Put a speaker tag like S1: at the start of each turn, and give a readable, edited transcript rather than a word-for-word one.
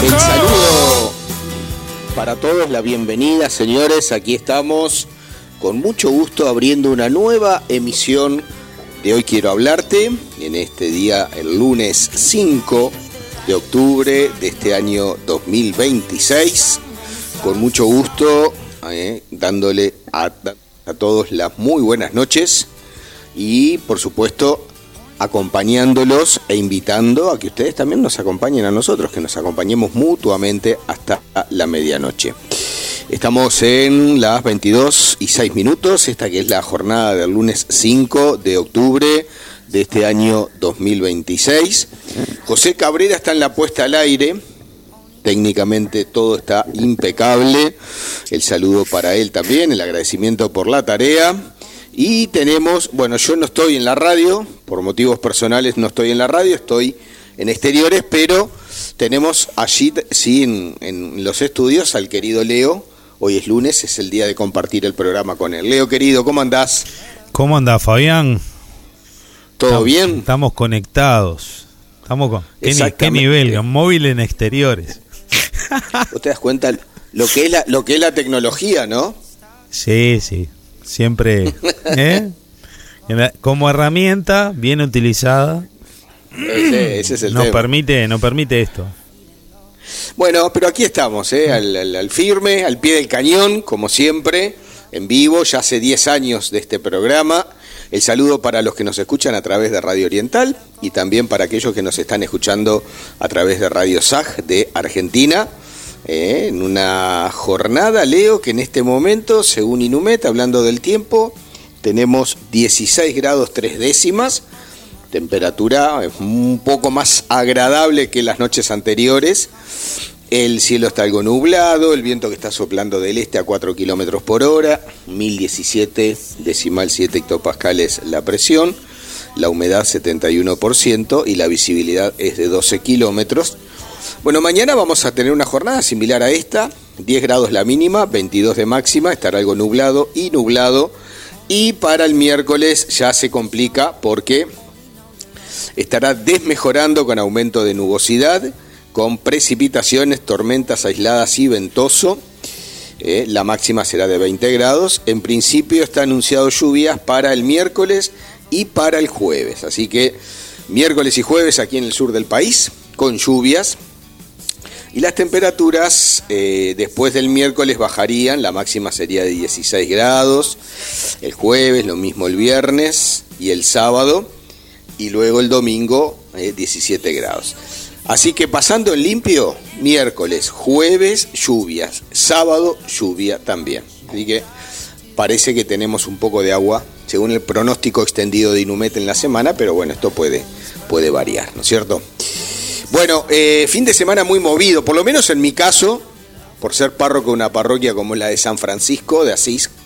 S1: El saludo para todos, la bienvenida, señores. Aquí estamos con mucho gusto abriendo una nueva emisión de Hoy Quiero Hablarte, en este día, el lunes 5 de octubre de este año 2026. Con mucho gusto, dándole a todos las muy buenas noches y, por supuesto, acompañándolos e invitando a que ustedes también nos acompañen a nosotros, que nos acompañemos mutuamente hasta la medianoche. Estamos en las 22:06, esta que es la jornada del lunes 5 de octubre de este año 2026. José Cabrera está en la puesta al aire, técnicamente todo está impecable. El saludo para él también, el agradecimiento por la tarea. Y tenemos, bueno, yo no estoy en la radio, por motivos personales no estoy en la radio, estoy en exteriores, pero tenemos allí, sí, en los estudios al querido Leo. Hoy es lunes, es el día de compartir el programa con él. Leo, querido, ¿cómo andás?
S2: ¿Cómo andás, Fabián?
S1: ¿Todo bien?
S2: Estamos conectados. Estamos con ¿Qué nivel? Móvil en exteriores.
S1: ¿Vos te das cuenta lo que es la tecnología, no?
S2: Sí, sí. Siempre, como herramienta bien utilizada,
S1: ese es el tema.
S2: No permite esto.
S1: Bueno, pero aquí estamos, al firme, al pie del cañón, como siempre, en vivo, ya hace 10 años de este programa. El saludo para los que nos escuchan a través de Radio Oriental y también para aquellos que nos están escuchando a través de Radio SAG de Argentina. En una jornada, Leo, que en este momento, según Inumet, hablando del tiempo, tenemos 16 grados 3 décimas, temperatura un poco más agradable que las noches anteriores. El cielo está algo nublado, el viento que está soplando del este a 4 kilómetros por hora, 1017,7 hectopascales la presión, la humedad 71% y la visibilidad es de 12 kilómetros. Bueno, mañana vamos a tener una jornada similar a esta, 10 grados la mínima, 22 de máxima, estará algo nublado, y para el miércoles ya se complica porque estará desmejorando con aumento de nubosidad, con precipitaciones, tormentas aisladas y ventoso. La máxima será de 20 grados, en principio está anunciado lluvias para el miércoles y para el jueves, así que miércoles y jueves aquí en el sur del país, con lluvias. Y las temperaturas después del miércoles bajarían, la máxima sería de 16 grados, el jueves, lo mismo el viernes y el sábado, y luego el domingo 17 grados. Así que pasando en limpio, miércoles, jueves, lluvias, sábado, lluvia también. Así que parece que tenemos un poco de agua, según el pronóstico extendido de Inumet en la semana, pero bueno, esto puede variar, ¿no es cierto? Bueno, fin de semana muy movido, por lo menos en mi caso, por ser párroco de una parroquia como la de San Francisco de Asís,